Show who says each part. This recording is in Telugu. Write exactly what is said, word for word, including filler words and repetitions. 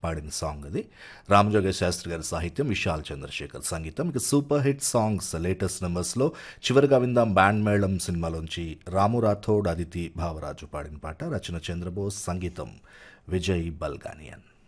Speaker 1: పాడిన సాంగ్ అది. రామజోగయ్య శాస్త్రి గారి సాహిత్యం, విశాల్ చంద్రశేఖర్ సంగీతం. ఇక సూపర్ హిట్ సాంగ్స్ లేటెస్ట్ నెంబర్స్లో చివరిగా విందాం బ్యాండ్ మేళం సినిమాలోంచి రాము రాథోడ్, అదితి భావరాజు పాడిన పాట. రచన చంద్రబోస్, సంగీతం విజయ్ బల్గానియన్.